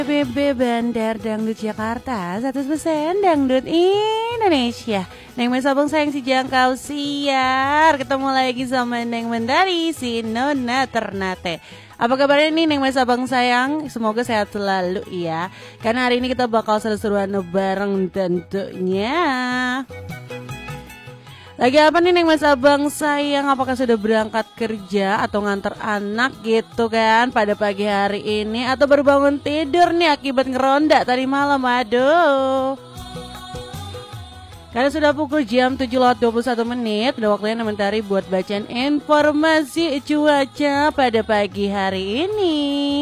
BB Bandar Dangdut Jakarta 100% Dangdut Indonesia. Neng Mas Abang sayang si jangkau siar. Ketemu lagi sama Neng Mentari si Nona Ternate. Apa kabarnya nih Neng Mas Abang sayang? Semoga sehat selalu ya. Karena hari ini kita bakal seru-seruan bareng tentunya. Lagi apa nih Neng Mas Abang sayang? Apakah sudah berangkat kerja atau nganter anak gitu kan pada pagi hari ini? Atau baru bangun tidur nih akibat ngeronda tadi malam? Aduh. Karena sudah pukul jam 7:21, udah waktunya Mentari buat bacaan informasi cuaca pada pagi hari ini.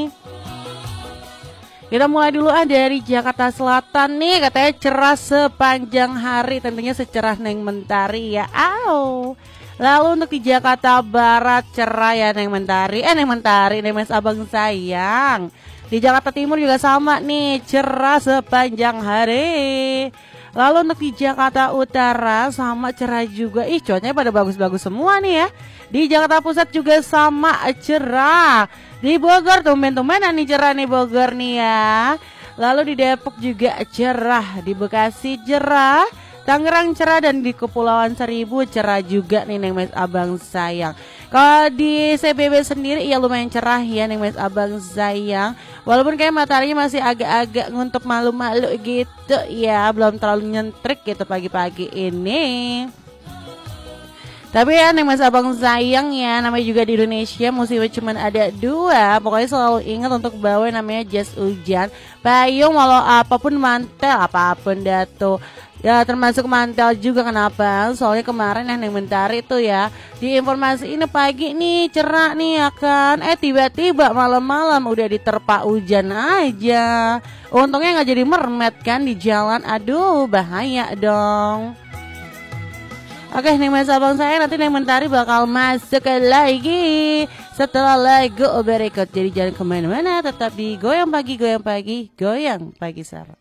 Kita mulai dulu dari Jakarta Selatan nih, katanya cerah sepanjang hari, tentunya secerah Neng Mentari ya. Lalu untuk di Jakarta Barat cerah ya Neng Mentari. Neng Mas Abang sayang. Di Jakarta Timur juga sama nih, cerah sepanjang hari. Lalu untuk di Jakarta Utara sama cerah juga. Cuacanya pada bagus-bagus semua nih ya. Di Jakarta Pusat juga sama cerah. Di Bogor tumben-tumbenan nih cerah nih Bogor nih ya. Lalu di Depok juga cerah. Di Bekasi cerah. Tangerang cerah dan di Kepulauan Seribu cerah juga nih Neng Mas Abang sayang. Kalau di CBB sendiri ya lumayan cerah ya Neng Mas Abang sayang. Walaupun kayak mataharinya masih agak-agak nguntuk malu-malu gitu ya. Belum terlalu nyentrik gitu pagi-pagi ini. Tapi ya Neng Mas Abang sayang ya, namanya juga di Indonesia musimnya cuma ada 2. Pokoknya selalu ingat untuk bawa namanya jas hujan, payung, walau apapun, mantel, apapun datu. Ya termasuk mantel juga, kenapa? Soalnya kemarin Neng Mentari tuh ya di informasi ini pagi nih cerah nih ya kan. Tiba-tiba malam-malam udah diterpa hujan aja. Untungnya gak jadi mermet kan di jalan. Aduh bahaya dong. Oke Neng Mas Abang saya, nanti Neng Mentari bakal masuk lagi setelah lagu berikut. Jadi jangan kemana-mana, tetap di Goyang Pagi, Goyang Pagi, Goyang Pagi Sarah.